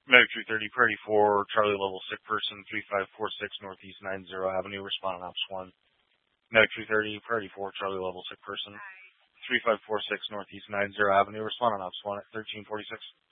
Medic 330, Priority 4, Charlie level sick person, 3546 Northeast 90 Avenue, respond on Ops 1. Medic 330, Priority 4, Charlie level sick person, 3546 Northeast 90 Avenue, respond on Ops 1 at 1346.